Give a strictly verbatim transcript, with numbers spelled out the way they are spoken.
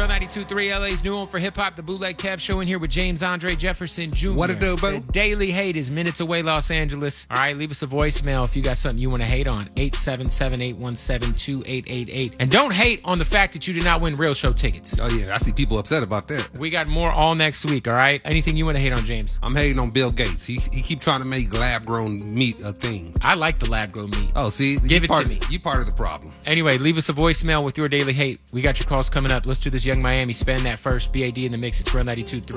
Real ninety-two point three, L A's new home for hip-hop, the Bootleg Kev Show in here with James Andre Jefferson Junior What it do, boo? The Daily Hate is minutes away, Los Angeles. All right, leave us a voicemail if you got something you want to hate on. eight seven seven, eight one seven, two eight eight eight. And don't hate on the fact that you did not win real show tickets. Oh, yeah. I see people upset about that. We got more all next week, all right? Anything you want to hate on, James? I'm hating on Bill Gates. He he keep trying to make lab-grown meat a thing. I like the lab-grown meat. Oh, see? Give you it part, to me. You part of the problem. Anyway, leave us a voicemail with your Daily Hate. We got your calls coming up. Let's do this Young Miami. Spend that first. B A D in the mix. It's Real ninety-two point three.